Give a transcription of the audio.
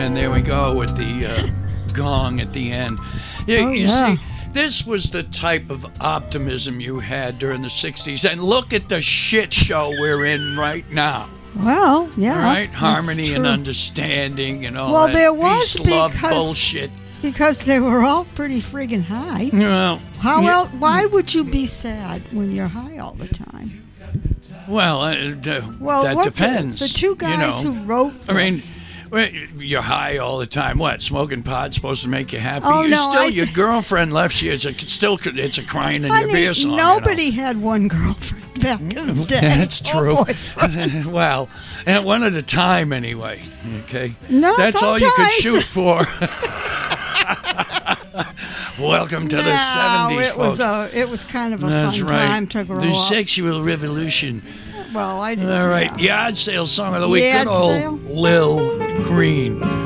And there we go with the gong at the end. You see, this was the type of optimism you had during the 60s. And look at the shit show we're in right now. Well, yeah. All right? Harmony and understanding and all well, that there was peace, love bullshit. Because they were all pretty friggin' high. Well, why would you be sad when you're high all the time? Well, that depends. The two guys who wrote this. You're high all the time. What? Smoking pot's supposed to make you happy? Oh, no. Your girlfriend left you. It's a crying in your beer song. Nobody had one girlfriend back in the day. That's true. Well, and one at a time anyway. Okay. No, that's sometimes. all you could shoot for. Welcome to the 70s, folks. It was kind of a fun time to grow up. The sexual revolution. Well, I didn't. All right, yard sale song of the week. Yard Good old sale? Lil Green.